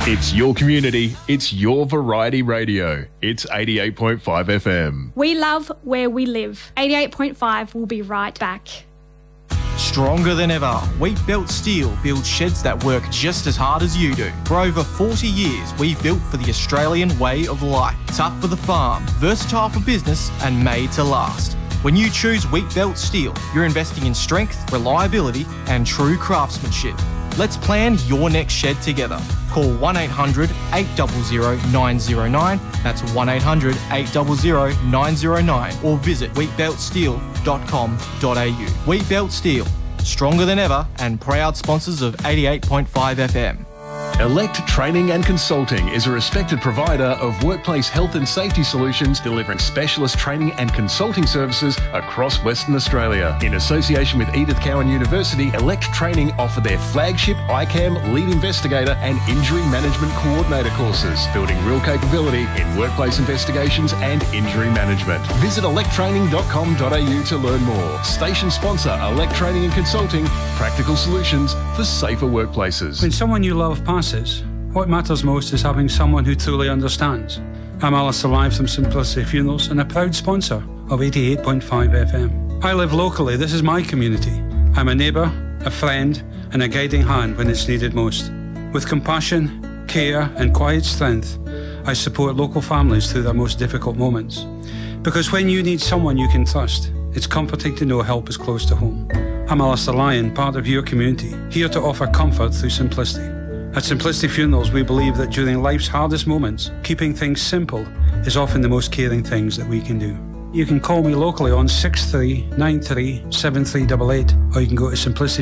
It's your community. It's your variety radio. It's 88.5 FM. We love where we live. 88.5 will be right back. Stronger than ever, Wheat Belt Steel builds sheds that work just as hard as you do. For over 40 years, we've built for the Australian way of life. Tough for the farm, versatile for business, and made to last. When you choose Wheat Belt Steel, you're investing in strength, reliability, and true craftsmanship. Let's plan your next shed together. Call 1800 800 909, that's 1800 800 909, or visit wheatbeltsteel.com.au. Wheat Belt Steel, stronger than ever and proud sponsors of 88.5 FM. Elect Training and Consulting is a respected provider of workplace health and safety solutions, delivering specialist training and consulting services across Western Australia. In association with Edith Cowan University, Elect Training offer their flagship ICAM Lead Investigator and Injury Management Coordinator courses, building real capability in workplace investigations and injury management. Visit electtraining.com.au to learn more. Station sponsor Elect Training and Consulting, practical solutions for safer workplaces. When someone you love passes, what matters most is having someone who truly understands. I'm Alistair Live from Simplicity Funerals and a proud sponsor of 88.5 FM. I live locally, this is my community. I'm a neighbour, a friend and a guiding hand when it's needed most. With compassion, care and quiet strength, I support local families through their most difficult moments. Because when you need someone you can trust, it's comforting to know help is close to home. I'm Alistair Lyon, part of your community, here to offer comfort through simplicity. At Simplicity Funerals, we believe that during life's hardest moments, keeping things simple is often the most caring things that we can do. You can call me locally on 6393 7388 or you can go to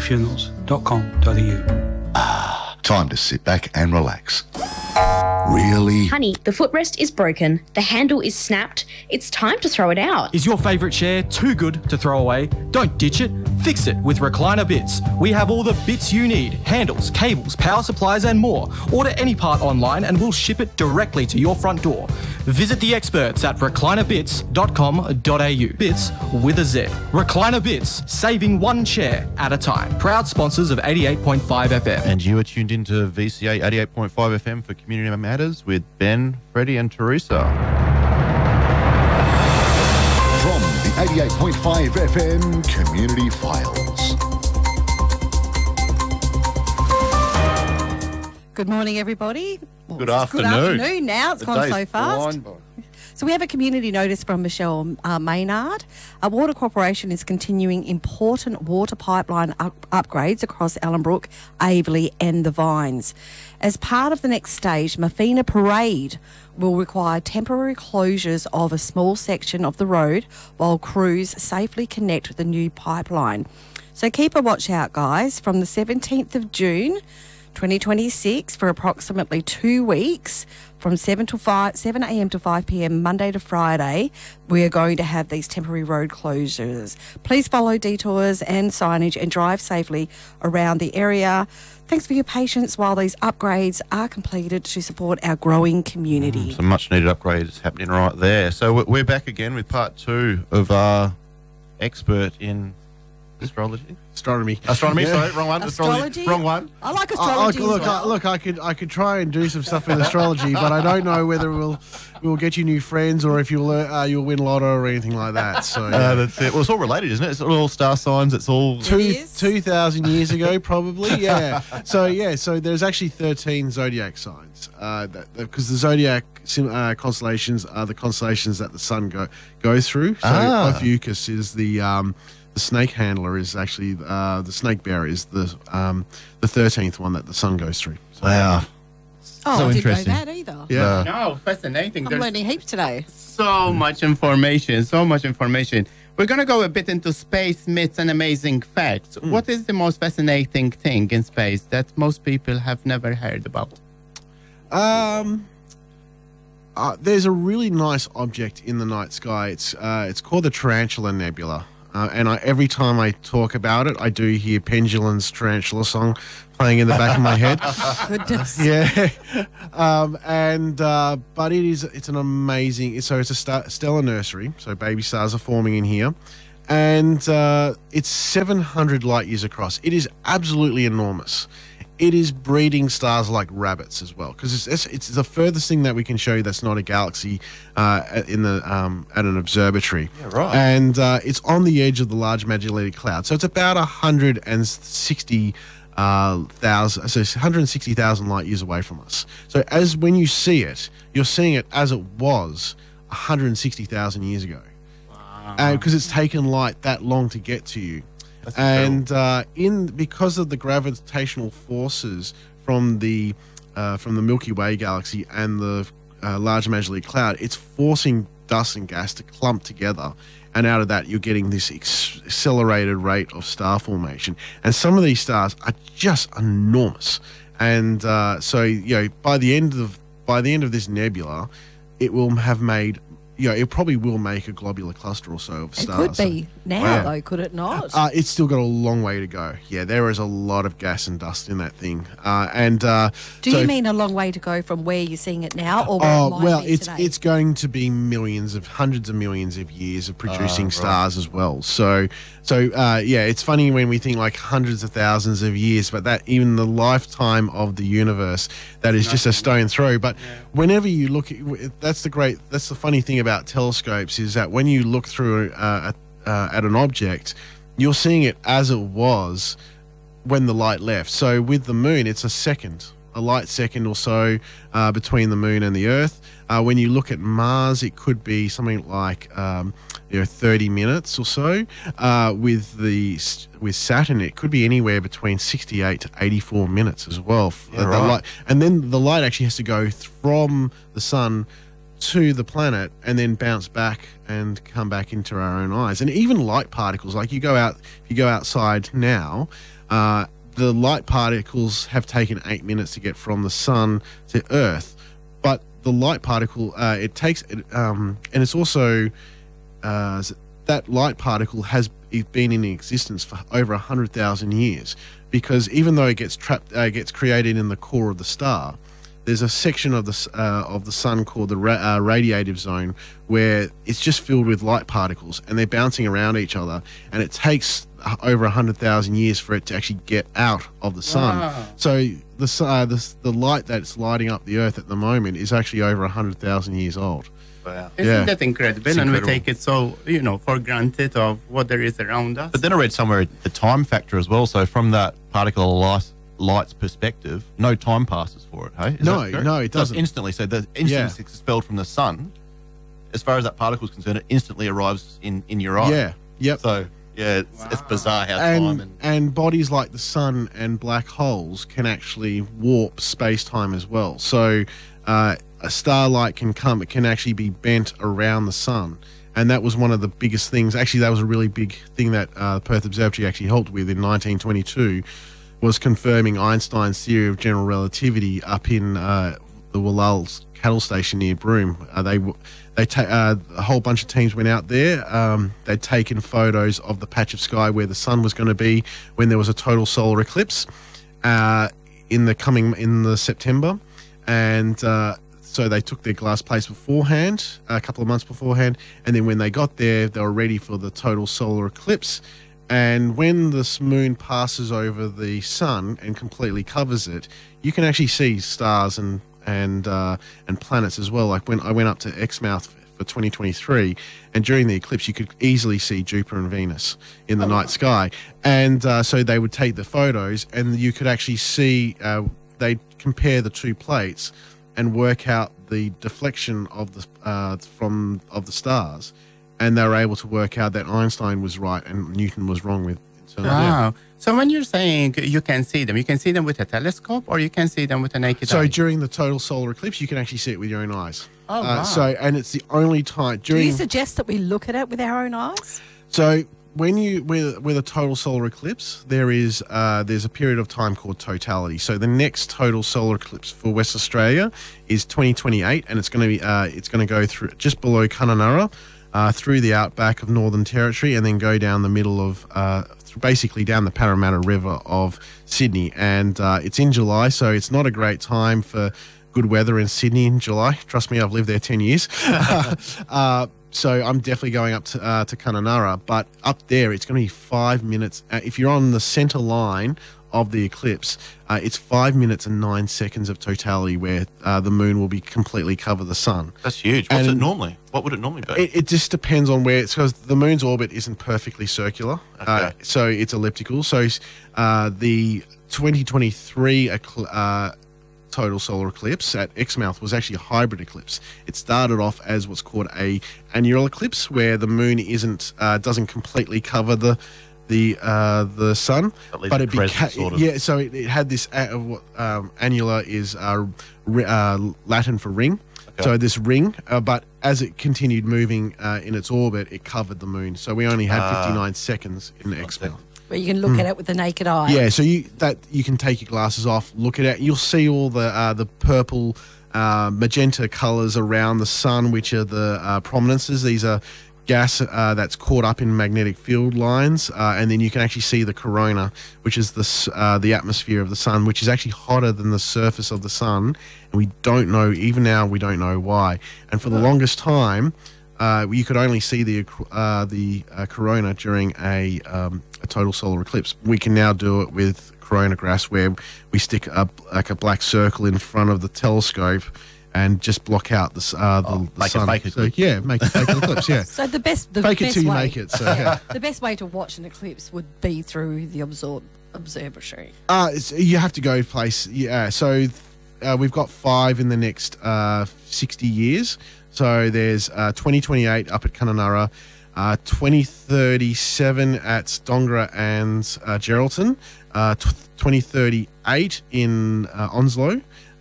simplicityfunerals.com.au. Time to sit back and relax. Really? Honey, the footrest is broken, the handle is snapped, it's time to throw it out. Is your favourite chair too good to throw away? Don't ditch it, fix it with Recliner Bits. We have all the bits you need, handles, cables, power supplies and more. Order any part online and we'll ship it directly to your front door. Visit the experts at reclinerbits.com.au. Bits with a Z. Recliner Bits, saving one chair at a time. Proud sponsors of 88.5 FM. And you are tuned into VCA 88.5 FM for Community Matters with Ben, Freddie and Teresa. From the 88.5 FM Community Files. Good morning, everybody. Well, Good afternoon. Good afternoon now. It's gone so fast. So we have a community notice from Michelle Maynard. Water Corporation is continuing important water pipeline upgrades across Ellenbrook, Aveley and the Vines. As part of the next stage, Mafina Parade will require temporary closures of a small section of the road while crews safely connect the new pipeline. So keep a watch out, guys, from the 17th of June 2026 for approximately 2 weeks from 7 a.m. to 5 p.m. Monday to Friday. We are going to have these temporary road closures. Please follow detours and signage and drive safely around the area. Thanks for your patience while these upgrades are completed to support our growing community. Some much needed upgrades happening right there. So we're back again with part 2 of our expert in astrology. Astronomy. Yeah. Sorry, wrong one. Astrology? Wrong one. I like astrology as well. Look, I could try and do some stuff with astrology, but I don't know whether we'll get you new friends or if you'll win lotto or anything like that. So that's it. Well, it's all related, isn't it? It's all star signs. It's all 2,000 years ago, probably. Yeah. So there's actually 13 zodiac signs because the zodiac constellations are the constellations that the sun goes through. So Ophiuchus is the snake handler is actually the snake bearer is the 13th one that the sun goes through. So, wow. Oh, So I didn't know interesting. that either. Yeah. No, fascinating. I'm learning heaps today. So much information. We're going to go a bit into space myths and amazing facts. What is the most fascinating thing in space that most people have never heard about? There's a really nice object in the night sky. It's called the Tarantula Nebula. And every time I talk about it, I do hear Pendulum's Tarantula song playing in the back of my head. Goodness. Yeah. But it's an amazing, so it's a stellar nursery. So baby stars are forming in here. And it's 700 light years across. It is absolutely enormous. it is breeding stars like rabbits as well, because it's the furthest thing that we can show you that's not a galaxy at an observatory. Yeah, right. And it's on the edge of the Large Magellanic Cloud, so it's about 160,000 light years away from us. So when you see it, you're seeing it as it was 160,000 years ago, because it's taken light that long to get to you. And because of the gravitational forces from the Milky Way galaxy and the Large Magellanic Cloud, it's forcing dust and gas to clump together, and out of that you're getting this accelerated rate of star formation. And some of these stars are just enormous. And so by the end of this nebula, it will have made. It probably will make a globular cluster or so of stars. It could be now, though, could it not? It's still got a long way to go. Yeah, there is a lot of gas and dust in that thing. Do you mean a long way to go from where you're seeing it now, or where it might be today? It's going to be hundreds of millions of years of producing stars as well. So it's funny when we think like hundreds of thousands of years, but that even the lifetime of the universe, that is just a stone throw. But whenever you look, that's the funny thing about telescopes, is that when you look through at an object, you're seeing it as it was when the light left. So with the moon, it's a light second or so between the moon and the Earth. When you look at Mars, it could be something like 30 minutes or so. With Saturn, it could be anywhere between 68 to 84 minutes as well. And then the light actually has to go from the sun to the planet and then bounce back and come back into our own eyes. And even light particles, like if you go outside now, the light particles have taken 8 minutes to get from the sun to Earth. But the light particle, and it's also that light particle has been in existence for over 100,000 years, because even though it gets created in the core of the star, there's a section of the sun called the radiative zone, where it's just filled with light particles and they're bouncing around each other, and it takes over 100,000 years for it to actually get out of the sun. Wow. So the light that's lighting up the Earth at the moment is actually over 100,000 years old. Wow. Isn't that incredible? And we take it so, for granted of what there is around us. But then I read somewhere the time factor as well. So from that particle light's perspective, no time passes for it, hey? No, it doesn't. Instantly. So the instant it's expelled from the sun, as far as that particle is concerned, it instantly arrives in your eye. Yeah, yep. So, it's bizarre how time and bodies like the sun and black holes can actually warp space-time as well. So a starlight can actually be bent around the sun. And that was one of the biggest things. Actually, that was a really big thing that Perth Observatory actually helped with in 1922, was confirming Einstein's theory of general relativity up in the Wallal cattle station near Broome. A whole bunch of teams went out there. They'd taken photos of the patch of sky where the sun was going to be when there was a total solar eclipse in the September, and so they took their glass plates beforehand, a couple of months beforehand, and then when they got there, they were ready for the total solar eclipse. And when this moon passes over the sun and completely covers it, you can actually see stars and planets as well. Like when I went up to Exmouth for 2023, and during the eclipse, you could easily see Jupiter and Venus in the night sky. And so they would take the photos, and you could actually see they'd compare the two plates and work out the deflection of the stars. And they were able to work out that Einstein was right and Newton was wrong with. Wow. So when you're saying you can see them with a telescope, or you can see them with a naked eye? So during the total solar eclipse, you can actually see it with your own eyes. Oh, wow. And it's the only time Do you suggest that we look at it with our own eyes? So when with a total solar eclipse, there's a period of time called totality. So the next total solar eclipse for West Australia is 2028, and it's going to go through just below Kununurra, through the outback of Northern Territory, and then go down the middle of, basically down the Parramatta River of Sydney. And it's in July, so it's not a great time for good weather in Sydney in July. Trust me, I've lived there 10 years. So I'm definitely going up to Kununurra. But up there, it's going to be 5 minutes. If you're on the centre line of the eclipse, it's 5 minutes and 9 seconds of totality where the moon will be completely cover the sun. That's huge. What's it normally? What would it normally be? It just depends on where it's because the moon's orbit isn't perfectly circular, Okay. so it's elliptical. So the 2023 total solar eclipse at Exmouth was actually a hybrid eclipse. It started off as what's called a annual eclipse, where the moon doesn't completely cover the sun, but it became So it had this what annular is Latin for ring. Okay. So this ring, but as it continued moving in its orbit, it covered the moon. So we only had 59 seconds in the Exmouth. Where you can look at it with the naked eye. Yeah, so you can take your glasses off, look at it. You'll see all the purple, magenta colours around the sun, which are the prominences. These are gas that's caught up in magnetic field lines, and then you can actually see the corona, which is the atmosphere of the sun, which is actually hotter than the surface of the sun, and we don't know, even now we don't know why. And for the longest time, you could only see the corona during a total solar eclipse. We can now do it with coronagraphs, where we stick a black circle in front of the telescope and just block out the sun. A fake eclipse. Yeah, make a fake eclipse. Yeah. So the best fake it till you way, make it. So yeah. The best way to watch an eclipse would be through the observatory. You have to go place. Yeah. So we've got 5 in the next 60 years. So there's 2028 up at Kununurra, 2037 at Stongra and Geraldton, 2038 in Onslow,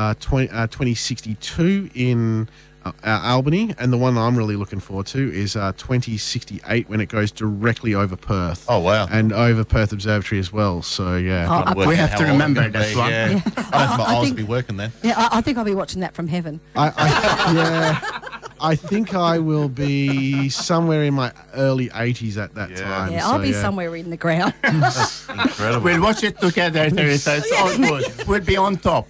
2062 in Albany, and the one I'm really looking forward to is 2068 when it goes directly over Perth. Oh, wow. And over Perth Observatory as well. So, yeah. We have to remember that one. Yeah. I think be working then. Yeah, I think I'll be watching that from heaven. I think I will be somewhere in my early 80s at that time. Yeah, I'll be somewhere in the ground. That's incredible. We'll watch it together, Teresa. It's all good. We'll be on top.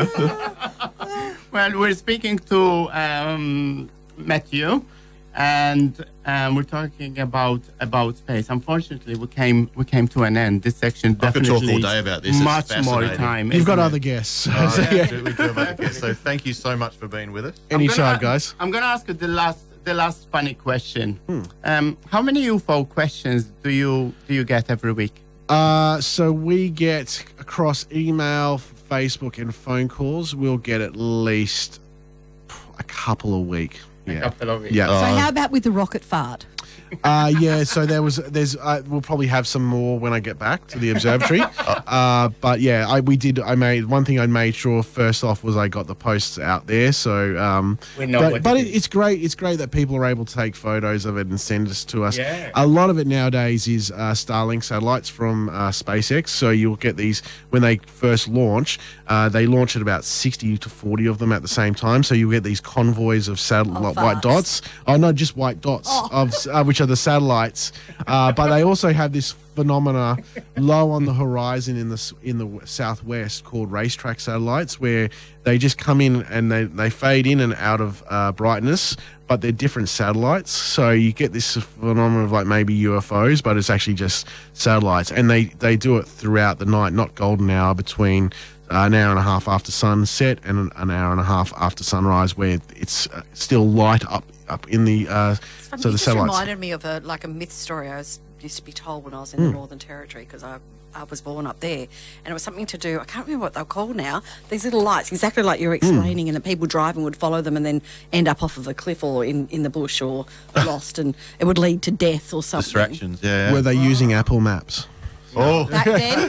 Well, we're speaking to Matthew, and we're talking about space. Unfortunately, we came to an end. This section definitely I could talk all day about this. Much more time. You've got other guests. We do have other guests. So thank you so much for being with us. Anytime, guys. I'm going to ask you the last funny question. How many UFO questions do you get every week? So we get across email, Facebook, and phone calls. We'll get at least a couple a week. A couple of weeks. Yeah. So how about with the rocket fart? So we'll probably have some more when I get back to the observatory. But yeah, I made one thing. I made sure first off was I got the posts out there. So we know but it's great. It's great that people are able to take photos of it and send it to us. Yeah. A lot of it nowadays is Starlink satellites from SpaceX. So you'll get these when they first launch. They launch at about 60 to 40 of them at the same time. So you get these convoys of white dots. Oh no, just white dots of which are the satellites, but they also have this phenomena low on the horizon in the southwest called racetrack satellites, where they just come in and they fade in and out of brightness, but they're different satellites. So you get this phenomenon of like maybe UFOs, but it's actually just satellites, and they do it throughout the night, not golden hour between an hour and a half after sunset and an hour and a half after sunrise, where it's still light up in the so the satellites. Reminded me of a myth story I used to be told when I was in the Northern Territory, because I was born up there, and it was something to do, I can't remember what they're called now, these little lights, exactly like you're explaining, and the people driving would follow them and then end up off of a cliff or in the bush or lost, and it would lead to death or something. Distractions, yeah. Were they using Apple Maps? Oh, back then.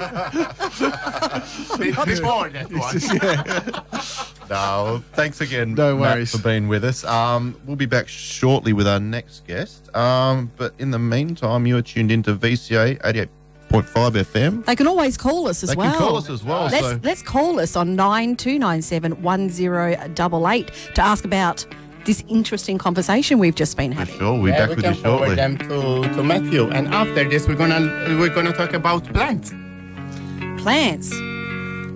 Before that one. No, thanks again, No worries. Matt, for being with us. We'll be back shortly with our next guest. But in the meantime, you are tuned into VCA 88.5 FM. They can always call us as well. They can call us as well. Let's call us on 9297 1088 to ask about this interesting conversation we've just been having. Sure, we'll be back with you shortly. We can forward them to Matthew, and after this, we're gonna talk about plants. Plants.